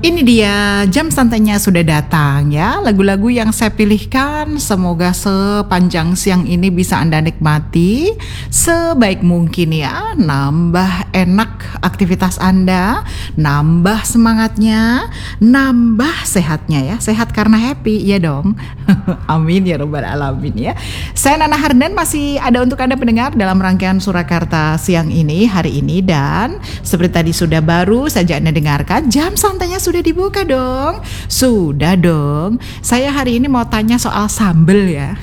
Ini dia jam santainya sudah datang ya. Lagu-lagu yang saya pilihkan semoga sepanjang siang ini bisa Anda nikmati sebaik mungkin ya. Nambah enak aktivitas Anda, nambah semangatnya, nambah sehatnya ya. Sehat karena happy ya dong. Amin ya rabbal alamin ya. Saya Nana Hardan masih ada untuk Anda pendengar dalam rangkaian Surakarta siang ini hari ini, dan seperti tadi sudah baru saja Anda dengarkan, jam santainya sudah dibuka dong. Sudah dong. Saya hari ini mau tanya soal sambel ya.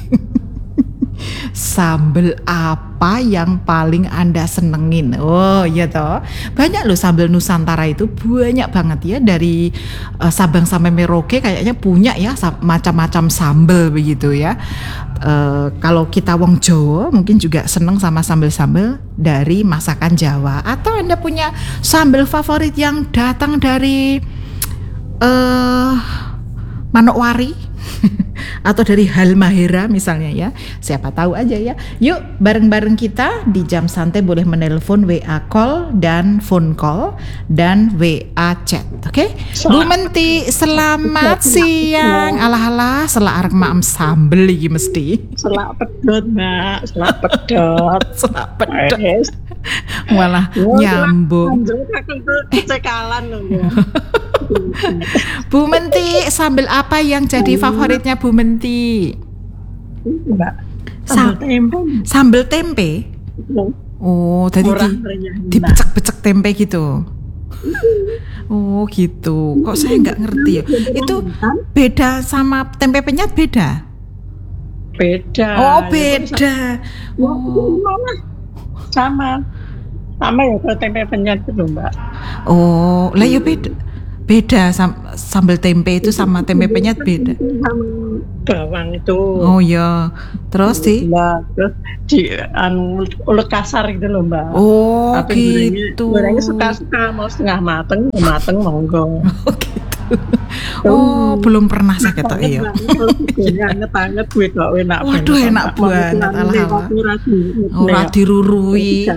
Sambel apa yang paling Anda senengin? Oh iya toh. Banyak loh sambel Nusantara itu, banyak banget ya. Dari Sabang sampai Merauke kayaknya punya ya macam-macam sambel begitu ya. Kalau kita wong Jawa mungkin juga seneng sama sambel-sambel dari masakan Jawa. Atau Anda punya sambel favorit yang datang dari Manokwari atau dari Halmahera misalnya ya. Siapa tahu aja ya. Yuk bareng-bareng kita di jam santai boleh menelpon, WA call dan phone call dan WA chat. Oke? Bu Menti, selamat siang. Alah-alah selak arek maem sambel iki mesti. Selak pedot, Mbak. Selak pedot. Selak pedot. Malah nyambung. Cekalan loh ya. Bu Menti, sambal apa yang jadi favoritnya Bu Menti? Mbak, sambal tempe. Sambal tempe? Oh, tadi dibecek-becek tempe gitu. Oh gitu. Kok saya nggak ngerti ya? Itu beda sama tempe penyet beda? Beda. Oh beda. Oh. Sama ya kalau tempe penyet itu Mbak. Oh, lah ya beda sambal tempe itu sama tempe penyet beda. Sama bawang itu. Oh iya. Terus sih? Nah, terus ulet kasar gitu loh Mbak. Oh tapi gitu. Gorengnya suka-suka, mau setengah mateng monggo. Oh gitu. Oh belum pernah saya ketok iya. Anget-anget gue kok enak. Waduh enak banget ala-ala. Ora dirurui.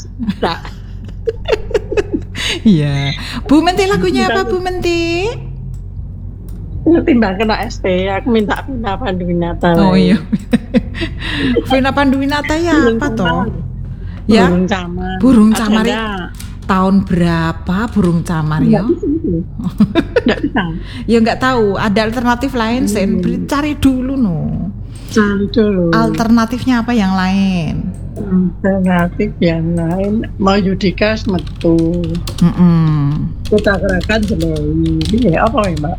Iya. Bu Menti lagunya apa Bu Menti? Timbang kena ST, aku minta Vina Panduwinata. Oh iya. Vina Panduwinata ya apa toh? Ya. Burung Camar. Tahun berapa Burung Camar ya? Enggak bisa. Ya enggak tahu, ada alternatif lain Sen. Cari dulu no. Cari dulu. Alternatifnya apa yang lain? Alternatif yang lain mau Yudika metu. Kita gerakan Jelewi. Ini apa ya Mbak?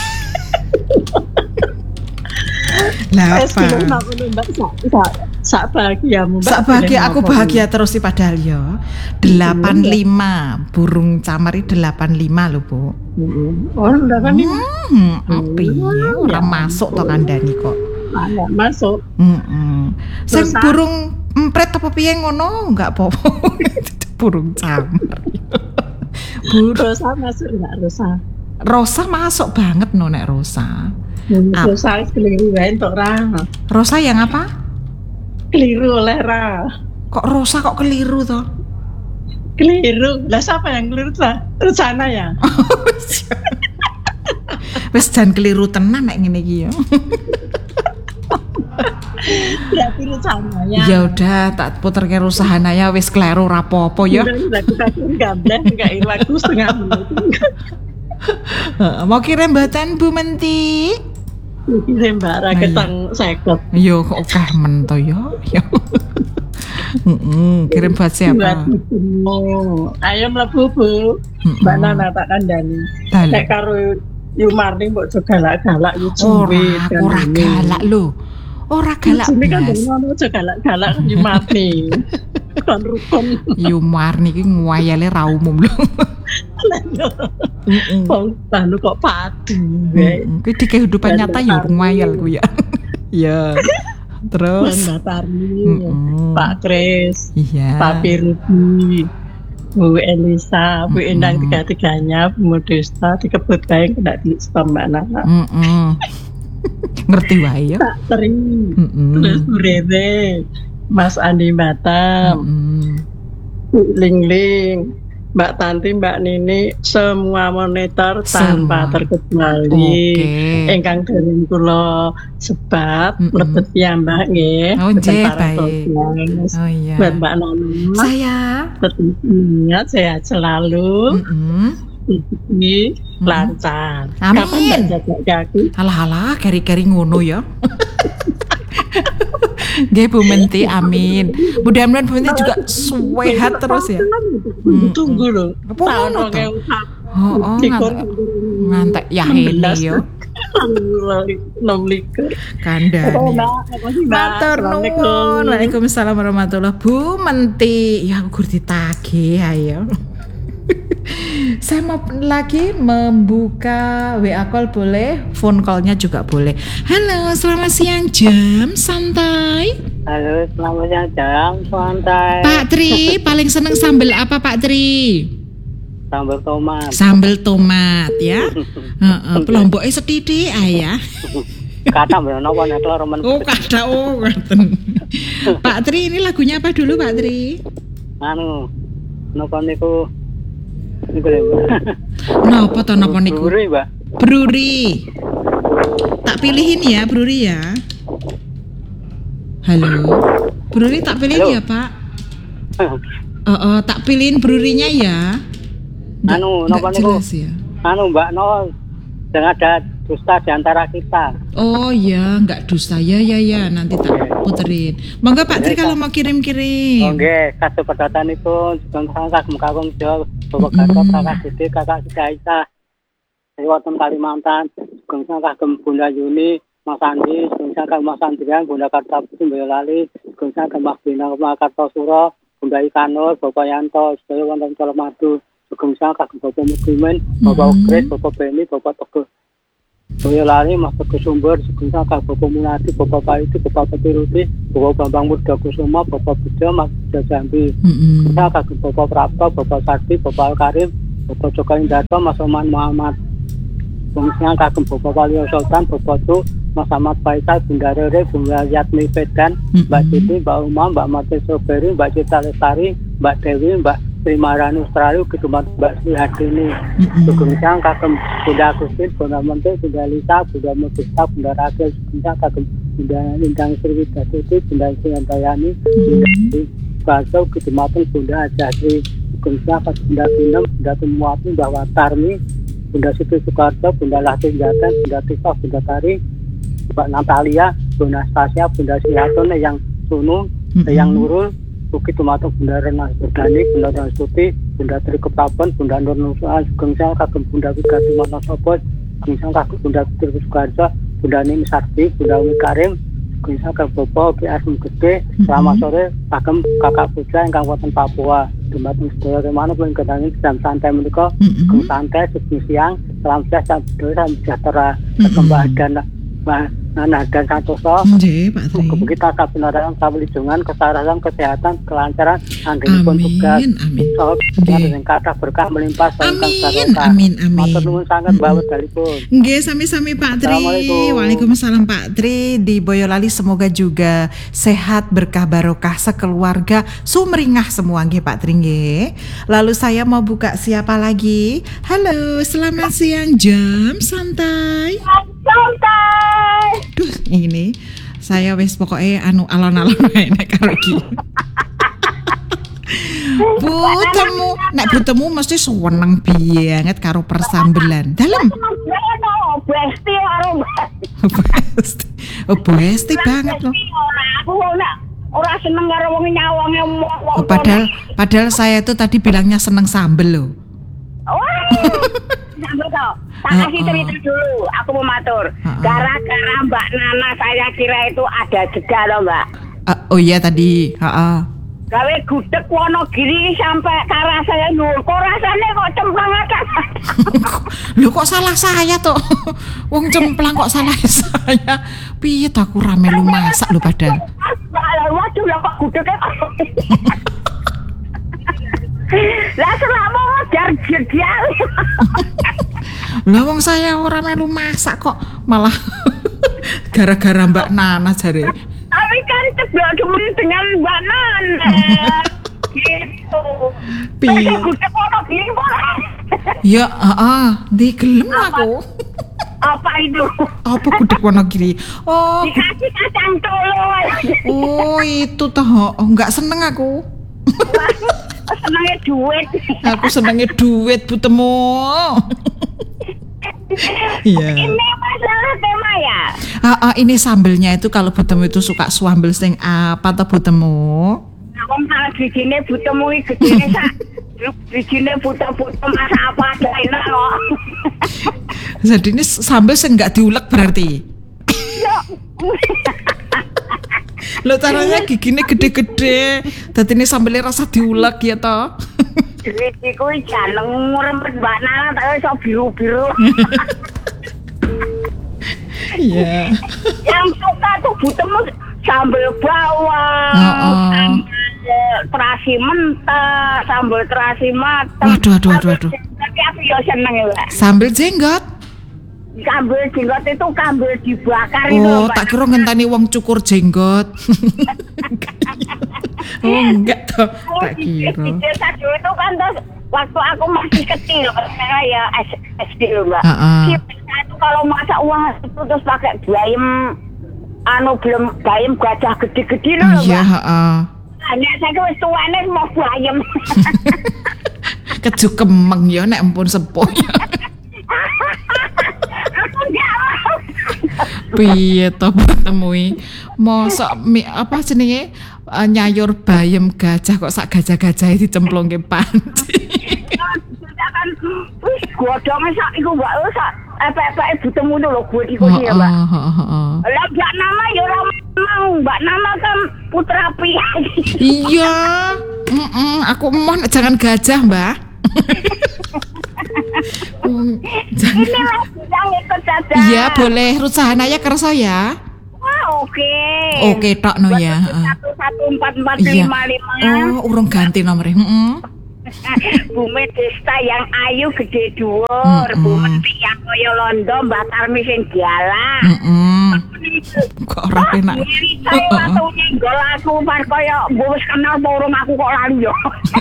Lah apa? Sak bahagiamu. Sak bahagia aku bahagia terus sih padahal ya. 85 Burung Camari 85 loh Bu. Oh 85. Api ora masuk to kandhani kok. Enggak masuk. Sing burung empret apa piye ngono enggak apa-apa. Burung Camar. Rosa masuk enggak Rosa? Rosa masuk banget no nek Rosa. Rosa keliru wae tok ra. Rosa yang apa? Keliru oleh ra. Kok Rosa kok keliru toh? Keliru. Lah siapa yang keliru lah? Rusana ya. Wes jan keliru tenan nek ngene iki ya. Berarti Rusana ya. Ya udah tak puterke Rusana ya wis kleru ra apa-apa ya. Kita gambar enggak lagu setengah menit. Mau kirim mboten Bu Menti? Kirim bara ketang 50. Yo kok akeh men to ya. Kirim buat siapa? Ayo mlebu Bu. Mbak Nana tak kandhani. Nek karo Yumarni mbok jo galak-galak yo jumbe. Ora galak lho. Ora galak. Ini kan ngono aja galak-galak Yumarni. Kon rukun. Yumarni iki nguayale ra umum lho. Lalu kok padu. Kuwi di kehidupan nyata ya nguayal ku ya. Ya. Terus Mbak Tarni, Pak Kris, iya. Pak Pirudi, Bu Elisa, Bu Endang tiga-tiganya, Bu Modesta, dikebut bae kena di spam Mbak Nana. Ngerti wae ya. Pak Tri, terus Bu Rere, Mas Andi Batam, Bu Ling Ling, Mbak Tanti, Mbak Nini, semua monitor tanpa terkecuali. Ingkang dereng kula sebat mlebet piyambak nggih. Oh nggih, baik. Oh iya. Buat Mbak Nana. Saya tetap ingat sehat selalu. Ini lancar. Amin. Kapan jaga kaki? Halah, keri-keri ngono ya. Nggih Bu Menti, amin. Mudah-mudahan Bu Menti juga sehat terus ya. Tunggu loh. Tahun 2000. Ngantek ya ini yo. 6 Kandhani. Matur nuwun. Waalaikumsalam warahmatullahi wabarakatuh. Bu Menti, ya gur ditagih ayo. Saya mau lagi membuka WA call boleh, phone call-nya juga boleh. Halo, selamat siang jam santai. Halo, selamat siang jam santai. Pak Tri, paling seneng sambal apa Pak Tri? Sambal tomat. Sambal tomat ya. Pelomboknya setitik ayah. Kata bener napa nek remen. Oh, kada ngoten. Pak Tri, ini lagunya apa dulu Pak Tri? Napa niku Napa to napa niku? Bruri, Mbak. Bruri. Tak pilihin ya, Bruri ya. Halo. Bruri tak pilihin ya, Pak? Tak pilihin brurinya ya. Napa niku? Ya. Mbak, jangan ada dusta di antara kita. Oh ya, enggak dusta ya, nanti tak puterin. Monggo Pak Tri kalau mau kirim-kirim. Nggih, kasih pedatan itu juga kagum jauh. Bapak kakak Siti, kakak Siti Aisyah. Dari wonten Kalimantan, juga kagum Bunda Yuni, Mas Andi, juga kagum Mas Andrian, Bunda Kartaputri Boyolali, juga kagum Mas Bina Kartosuro, Bunda Ikanur, Bapak Yanto, sedaya wonten Colomadu, juga kagum Bapak Muslimin, Bapak Ukris, Bapak Beni, Bapak Teguh Boyolali, Mas Teguh Sumber, juga kagum Bapak Munadi, Bapak Paiti, Bapak Petiruti, Bapak Bambang Muda Kusuma, Bapak Bujo, Mas Bujo Jambi, juga kagum Bapak Prapto, Bapak Sardi, Bapak Al-Karim, Bapak Joko Indarto, Mas Oman Muhammad, juga kagum Bapak Walio Sultan, Bapak Tu, Mas Ahmad Faisal, Bunda Rere, Bunda Yatmi Fedan, Mbak Siti, Mbak Uma, Mbak Mati Strawberry, Mbak Cita Lestari, Mbak Dewi, Mbak Primarani Australia, Ketumat Mbak Sri Hadini, juga kagum Bunda Agustin, Bunda Menteri, Bunda Lisa, Bunda Mutista, Bunda Rakel, juga kagum Bunda Lintang Sri Widasuti, Bunda Sri Antayani, Bunda Sri Baso, Ketumatun Bunda Ajasri, juga kagum Bunda Tinem, Bunda Tumuapi, Mbak Watarmi, Bunda Siti Soekarto, Bunda Lasih Jatan, Bunda Tifah, Bunda Tari, Mbak Natalia, Bunda Stasia, Bunda Sihatun, yang Sunu, yang Nurul, Buki Tumatung, Bunda Renah Berdani, Bunda Ransuti, Bunda Tri Keptapan, Bunda Nur Nusa, Gengsang kagum Bunda Wigati Monosopos, Gengsang kagum Bunda Tri Sukarja, Bunda Nini Sakti, Bunda Umi Karim, Gengsang kagum Bopo, Asum Gede, selamat sore, kagum Kakak Puja yang Kabupaten Papua, Dumateng sedaya kemana pun kedangin jam santai menika, santai sebelum siang, salam sejahtera, kembali dan santoso. Nggih, Pak Tri. Kita kabinaran kawilujungan, kesarasan, kesehatan, kelancaran, anggenipun tugas. Amin. Dengan kata berkah melimpah Amin. Matur nuwun sanget Mbak Wedalipun. Nggih, sami-sami Pak Tri. Waalaikumsalam Pak Tri. Di Boyolali semoga juga sehat, berkah barokah sekeluarga, sumringah semua nggih Pak Tri nggih. Lalu saya mau buka siapa lagi? Halo, selamat siang jam santai. Duh, ini saya wis pokoknya alon-alon nek karo iki. Butemu mesti seneng banget karo persambelan. Dalem. Besti banget loh. Aku ora seneng karo wong nyawange. Padahal saya tuh tadi bilangnya seneng sambel loh. Sambel toh. Tak kasih cerita dulu, aku mau matur. Gara-gara Mbak Nana saya kira itu ada jeda loh Mbak. Oh iya tadi. Gawe gudeg Wonogiri sampai Karasaya Nur. Kok rasanya kok cemplang aja. Loh kok salah saya toh? Wong cemplang kok salah saya. Piye ta aku rame lu masak lho padahal. Waduh lah kok gudegnya. Lah selama ngejar jedial. Lah wong saya ora melu masak kok malah gara-gara Mbak Nana jare. Tapi kan tidak cuma dengan Mbak Nana. Gitu. Piye? Gudeg Wonogiri Ya, di gelem aku. Apa itu? Apa gudeg Wonogiri? Oh, dikasih kacang tolo. oh itu toh. Oh, enggak seneng aku. Senangnya duit. Aku senengnya duit butemu. Iya. Ini masalah tema ya. Ini sambelnya itu kalau butemu itu suka sambel sing apa toh butemu? Wong salah bijine butemu iki gedene sak. Bijine buta-buta masa apa ada enak kok. Jadi ini sambel sing enggak diulek berarti. Lo caranya giginya gede-gede. Dadi ini sambelnya rasa diulek ya toh. Iki kuwi janeng ngrempet Mbak Nana tapi iso biru-biru. Iya. Yang suka tuh butemu sambal bawang, sambal terasi mentah, sambal terasi matang. Waduh. Tapi aku ya seneng ya, Mbak. Sambal jenggot. Sambal jenggot itu sambal dibakar itu, Oh, Mbak. tak kira ngenteni wong cukur jenggot. Oh, enggak toh. Tak kira. Di desa dulu itu kan terus waktu aku masih kecil, saya ya SD loh, Mbak. Saya itu kalau masak uang itu terus pakai bayam, belum bayam gajah gede-gede loh, Mbak. Iya, Hanya saya wis tuane mau bayam. Keju kemeng ya nek ampun sepuh ya. Aku jawab. Piye to temui mosok apa jenenge nyayur bayam gajah kok sak gajah-gajah dicemplungke panci. Kan wis godhonge sak iku Mbak sak epek-epeke butemu lho gue iku ya Mbak. Lah Mbak Nama ya ora mau, Mbak Nama kan putra piye. Iya. Aku emoh jangan gajah, Mbak. Ini lah yang ikut saja. Iya, boleh Ruth Sahanaya kersa ya. Oke. Oke, tok no ya. 11445. Oh, urung ganti nomornya. Bumi Desta yang ayu gede dhuwur, Bu Menteri yang kaya londo, Mbak Tarmi sing galak. Kok ora penak. Saya waktu nyenggol aku par kaya wis kenal urung aku kok lali yo.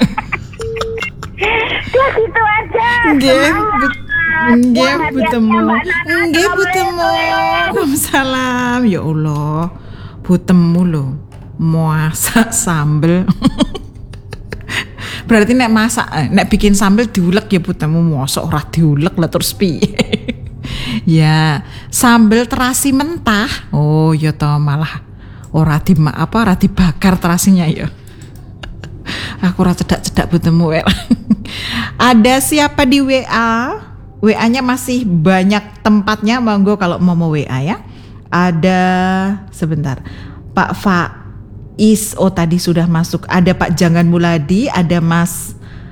Ya gitu aja. Nggih, butemu. Nggih, butemu. Waalaikumsalam. Ya Allah. Butemu lho. Masak sambel. Berarti nek masak, nek bikin sambel diulek ya butemu, mosok ora diulek lah terus piye. Ya, sambel terasi mentah. Oh, ya toh malah ora dibakar terasinya ya. Aku ora cedak-cedak butemu. Ada siapa di WA? WA-nya masih banyak tempatnya, monggo kalau mau WA ya. Ada sebentar. Pak Faiz, oh tadi sudah masuk. Ada Pak Jangan Muladi, ada Mas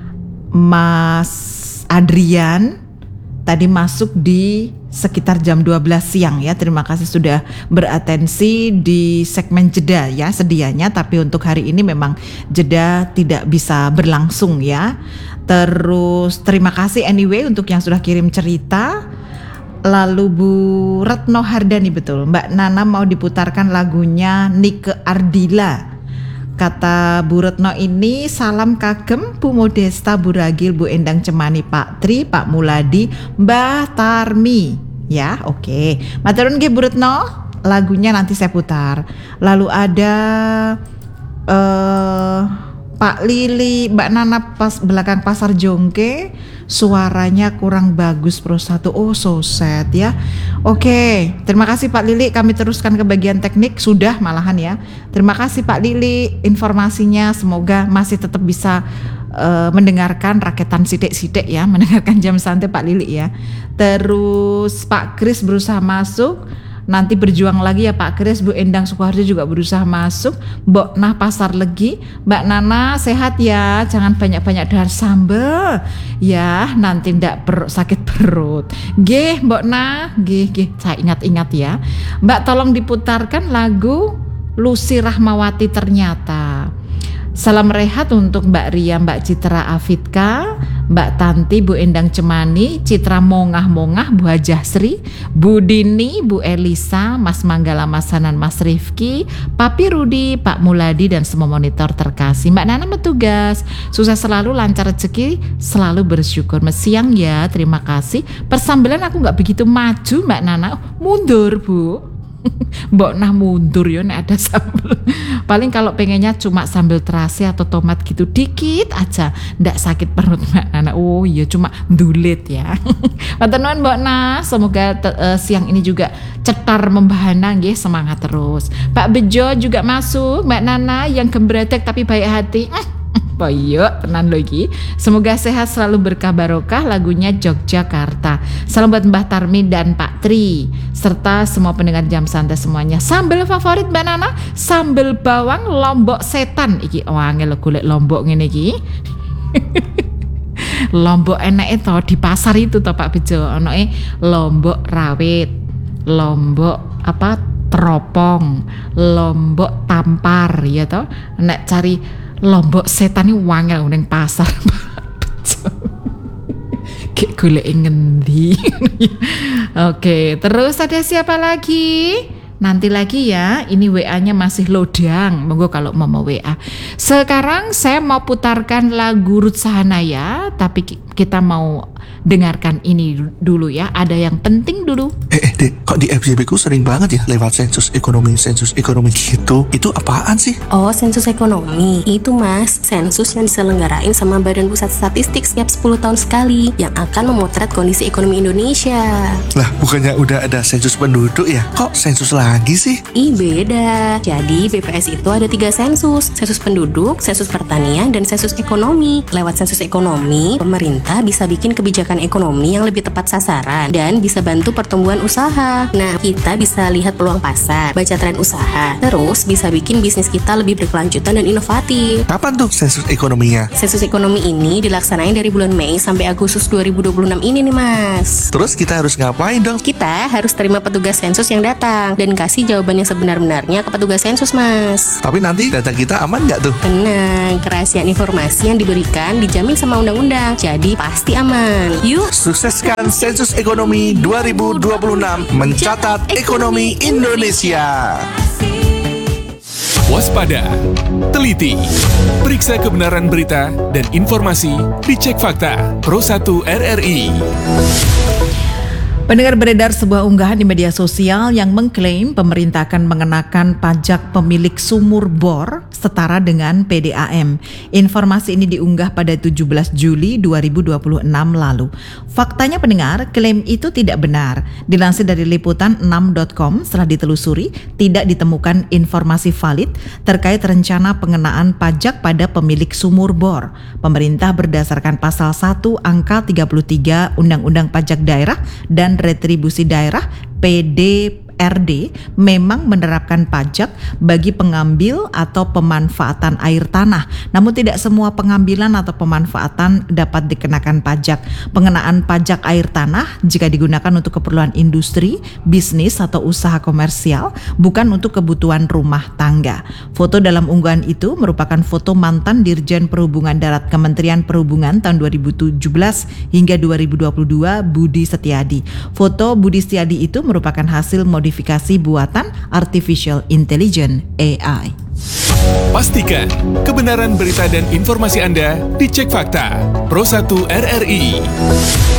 Adrian. Tadi masuk di sekitar jam 12 siang ya. Terima kasih sudah beratensi di segmen jeda ya sedianya, tapi untuk hari ini memang jeda tidak bisa berlangsung ya. Terus terima kasih anyway untuk yang sudah kirim cerita. Lalu Bu Retno Hardani, betul, Mbak Nana mau diputarkan lagunya Nike Ardila. Kata Bu Retno ini, salam kagem Bu Modesta, Bu Ragil, Bu Endang Cemani, Pak Tri, Pak Muladi, Mbah Tarmi. Ya, oke. Maturun nggih Bu Retno, lagunya nanti saya putar. Lalu ada Pak Lili, Mbak Nana pas belakang Pasar Jongke, suaranya kurang bagus Pro 1. Oh, so sad ya. Oke, terima kasih Pak Lili. Kami teruskan ke bagian teknik, sudah malahan ya. Terima kasih Pak Lili informasinya. Semoga masih tetap bisa mendengarkan raketan sidik-sidik ya, mendengarkan jam santai Pak Lili ya. Terus Pak Kris berusaha masuk. Nanti berjuang lagi ya Pak Kris. Bu Endang Sukoharjo juga berusaha masuk. Mbok Nah Pasar Legi, Mbak Nana sehat ya, jangan banyak-banyak dahar sambel ya, nanti ndak sakit perut. Nggih Mbok Nah, nggih saya ingat-ingat ya. Mbak tolong diputarkan lagu Lucy Rahmawati Ternyata. Salam rehat untuk Mbak Ria, Mbak Citra Afidka, Mbak Tanti, Bu Endang Cemani, Citra Mongah-Mongah, Bu Hajah Sri, Bu Dini, Bu Elisa, Mas Manggala, Mas Hanan, Mas Rifki, Papi Rudi, Pak Muladi, dan semua monitor terkasih. Mbak Nana bertugas, sukses selalu, lancar rezeki, selalu bersyukur. Siang ya, terima kasih. Persambelan aku nggak begitu maju Mbak Nana, mundur Bu. Mbok nah mundur ya nek ada sambel. Paling kalau pengennya cuma sambel terasi atau tomat gitu dikit aja, ndak sakit perut Mbak Nana. Oh iya cuma ndulit ya. Matur nuwun Mbok Nah, semoga siang ini juga cetar membahana nggih, semangat terus. Pak Bejo juga masuk, Mbak Nana yang gembredek tapi baik hati. Boyok tenan lo iki. Semoga sehat selalu, berkah barokah. Lagunya Yogyakarta. Salam buat Mbah Tarmi dan Pak Tri serta semua pendengar Jam Santai semuanya. Sambel favorit Mbak Nana, sambel bawang lombok setan iki. Angel golek lombok ngene iki. Lombok enek itu di pasar itu toh Pak Bejo. Onoke lombok rawit, lombok apa teropong, lombok tampar ya toh. Nek cari lombok setan ini wangel ning pasar. Kayak golek ngendi. Oke, terus ada siapa lagi? Nanti lagi ya, ini WA-nya masih lodang. Monggo kalau mau WA. Sekarang saya mau putarkan lagu Ruth Sahanaya, tapi kita mau dengarkan ini dulu ya. Ada yang penting dulu. Dek, kok di FYP ku sering banget ya lewat sensus ekonomi gitu. Itu apaan sih? Oh, sensus ekonomi. Itu Mas, sensus yang diselenggarain sama Badan Pusat Statistik setiap 10 tahun sekali yang akan memotret kondisi ekonomi Indonesia. Lah, bukannya udah ada sensus penduduk ya? Kok sensus lagi sih? Beda. Jadi BPS itu ada 3 sensus. Sensus penduduk, sensus pertanian, dan sensus ekonomi. Lewat sensus ekonomi, pemerintah bisa bikin kebijakan ekonomi yang lebih tepat sasaran dan bisa bantu pertumbuhan usaha. Nah, kita bisa lihat peluang pasar, baca tren usaha, terus bisa bikin bisnis kita lebih berkelanjutan dan inovatif. Kapan tuh sensus ekonominya? Sensus ekonomi ini dilaksanain dari bulan Mei sampai Agustus 2026 ini nih Mas. Terus kita harus ngapain dong? Kita harus terima petugas sensus yang datang dan kasih jawaban yang sebenar-benarnya ke petugas sensus Mas. Tapi nanti data kita aman nggak tuh? Tenang, kerahasiaan informasi yang diberikan dijamin sama undang-undang, jadi pasti aman. Yuk, sukseskan sensus ekonomi 2026, mencatat ekonomi Indonesia. Waspada, teliti, periksa kebenaran berita dan informasi, dicek fakta. Pro 1 RRI. Pendengar, beredar sebuah unggahan di media sosial yang mengklaim pemerintah akan mengenakan pajak pemilik sumur bor setara dengan PDAM. Informasi ini diunggah pada 17 Juli 2026 lalu. Faktanya pendengar, klaim itu tidak benar. Dilansir dari liputan6.com, setelah ditelusuri, tidak ditemukan informasi valid terkait rencana pengenaan pajak pada pemilik sumur bor. Pemerintah berdasarkan pasal 1 angka 33 Undang-Undang Pajak Daerah dan Retribusi Daerah PDRD memang menerapkan pajak bagi pengambil atau pemanfaatan air tanah. Namun tidak semua pengambilan atau pemanfaatan dapat dikenakan pajak. Pengenaan pajak air tanah jika digunakan untuk keperluan industri, bisnis atau usaha komersial, bukan untuk kebutuhan rumah tangga. Foto dalam unggahan itu merupakan foto mantan Dirjen Perhubungan Darat Kementerian Perhubungan tahun 2017 hingga 2022, Budi Setiadi. Foto Budi Setiadi itu merupakan hasil modifikasi buatan Artificial Intelligence AI. Pastikan kebenaran berita dan informasi Anda dicek fakta. Pro 1 RRI.